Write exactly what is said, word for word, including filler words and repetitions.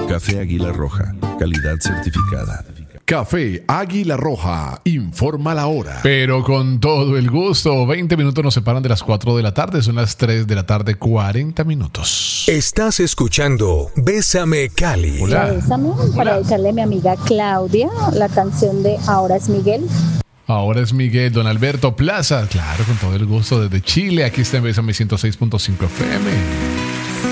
Café Águila Roja, calidad certificada. Café Águila Roja, informa la hora. Pero con todo el gusto, veinte minutos nos separan de las cuatro de la tarde, son las tres de la tarde, cuarenta minutos. Estás escuchando Bésame Cali. Hola. Bésame, para dedicarle a mi amiga Claudia la canción de Ahora es Miguel. Ahora es Miguel, don Alberto Plaza, claro, con todo el gusto desde Chile. Aquí está en Bésame ciento seis punto cinco F M.